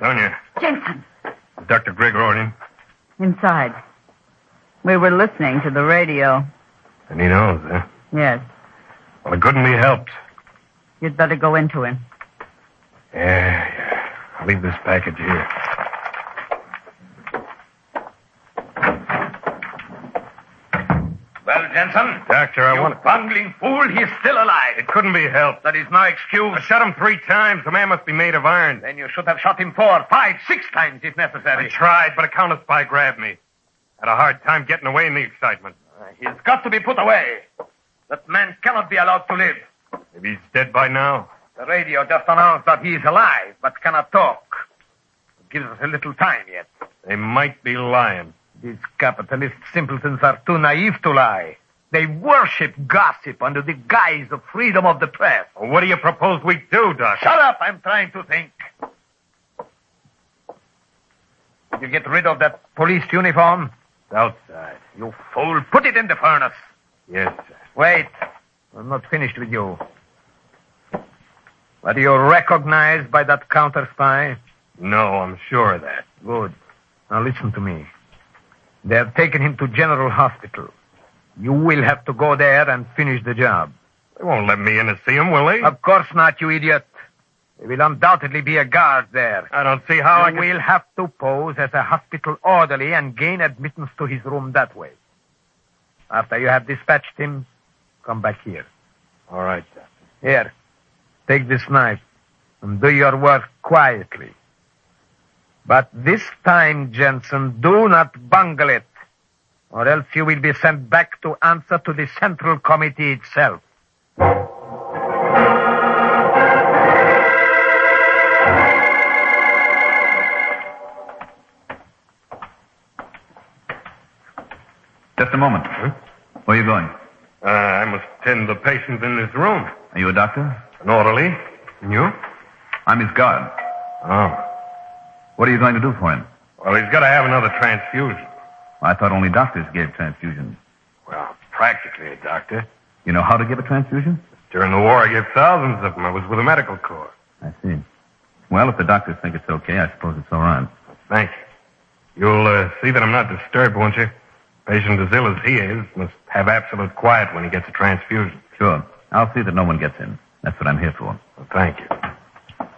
Sonia. Jensen. Dr. Gregorian. Inside. We were listening to the radio. And he knows, huh? Yes. Well, it couldn't be helped. You'd better go into him. Yeah. I'll leave this package here. Well, Jensen? Doctor, I want... bungling fool, he's still alive. It couldn't be helped. That is no excuse. I shot him 3 times. The man must be made of iron. Then you should have shot him 4, 5, 6 times if necessary. I tried, but a counter spy grabbed me. Had a hard time getting away in the excitement. He's got to be put away. That man cannot be allowed to live. Maybe he's dead by now. The radio just announced that he is alive, but cannot talk. It gives us a little time yet. They might be lying. These capitalist simpletons are too naive to lie. They worship gossip under the guise of freedom of the press. Well, what do you propose we do, Doc? Shut up! I'm trying to think. Did you get rid of that police uniform? It's outside. You fool. Put it in the furnace. Yes, sir. Wait. I'm not finished with you. Were you recognized by that counter spy? No, I'm sure of that. Good. Now listen to me. They have taken him to General Hospital. You will have to go there and finish the job. They won't let me in to see him, will they? Of course not, you idiot. There will undoubtedly be a guard there. I don't see how You will have to pose as a hospital orderly and gain admittance to his room that way. After you have dispatched him, come back here. All right, sir. Here, take this knife and do your work quietly. But this time, Jensen, do not bungle it, or else you will be sent back to answer to the Central Committee itself. Just a moment. Huh? Where are you going? I must tend the patient in this room. Are you a doctor? An orderly. And you? I'm his guard. Oh. What are you going to do for him? Well, he's got to have another transfusion. I thought only doctors gave transfusions. Well, practically a doctor. You know how to give a transfusion? During the war, I gave thousands of them. I was with the medical corps. I see. Well, if the doctors think it's okay, I suppose it's all right. Thank you. You'll see that I'm not disturbed, won't you? Patient as ill as he is must have absolute quiet when he gets a transfusion. Sure. I'll see that no one gets in. That's what I'm here for. Well, thank you.